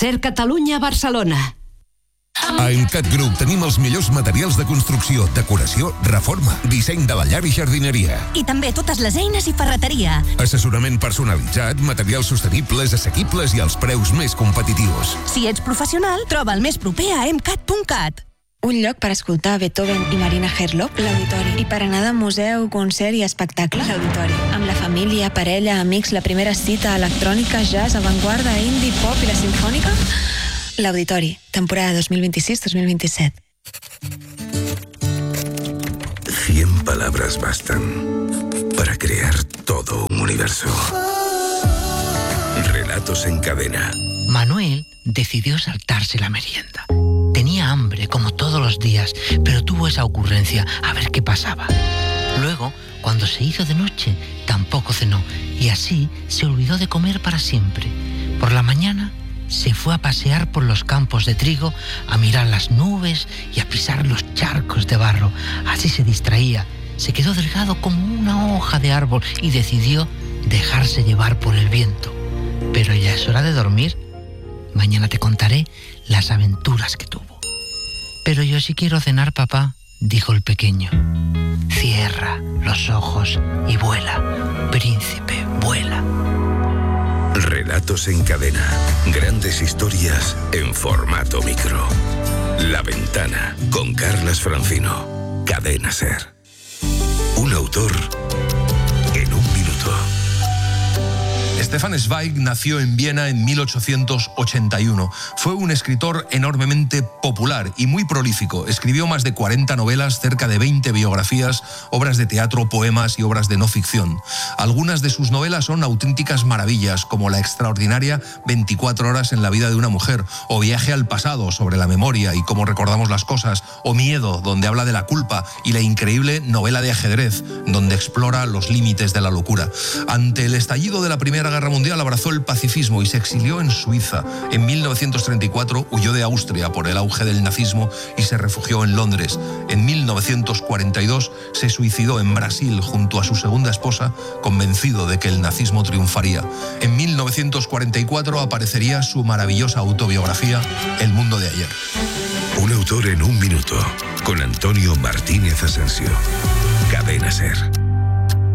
Ser Catalunya, Barcelona. A Emcat Group tenim els millors materials de construcció, decoració, reforma, disseny de la llar i jardineria. I també totes les eines i ferreteria. Assessorament personalitzat, materials sostenibles, assequibles i els preus més competitius. Si ets professional, troba el més proper a emcat.cat. Un lloc per escoltar Beethoven i Marina Herlop, l'Auditori. I per anar de museu, concert i espectacle, l'Auditori. Amb la família, parella, amics, la primera cita, electrònica, jazz, avantguarda, indie, pop i la sinfònica... L'Auditori, temporada 2026-2027. 100 palabras bastan para crear todo un universo. Relatos en cadena. Manuel decidió saltarse la merienda. Tenía hambre como todos los días, pero tuvo esa ocurrencia a ver qué pasaba. Luego, cuando se hizo de noche, tampoco cenó y así se olvidó de comer para siempre. Por la mañana se fue a pasear por los campos de trigo, a mirar las nubes y a pisar los charcos de barro. Así se distraía, se quedó delgado como una hoja de árbol y decidió dejarse llevar por el viento. Pero ya es hora de dormir. Mañana te contaré las aventuras que tuvo. Pero yo sí quiero cenar, papá, dijo el pequeño. Cierra los ojos y vuela, príncipe, vuela. Relatos en cadena. Grandes historias en formato micro. La Ventana, con Carlas Francino. Cadena SER. Un autor en un minuto. Stefan Zweig nació en Viena en 1881. Fue un escritor enormemente popular y muy prolífico. Escribió más de 40 novelas, cerca de 20 biografías, obras de teatro, poemas y obras de no ficción. Algunas de sus novelas son auténticas maravillas, como la extraordinaria 24 horas en la vida de una mujer, o Viaje al pasado, sobre la memoria y cómo recordamos las cosas, o Miedo, donde habla de la culpa, y la increíble novela de ajedrez, donde explora los límites de la locura. Ante el estallido de la Primera Guerra Mundial abrazó el pacifismo y se exilió en Suiza. En 1934 huyó de Austria por el auge del nazismo y se refugió en Londres. En 1942 se suicidó en Brasil junto a su segunda esposa, convencido de que el nazismo triunfaría. En 1944 aparecería su maravillosa autobiografía, El mundo de ayer. Un autor en un minuto, con Antonio Martínez Asensio. Cadena SER.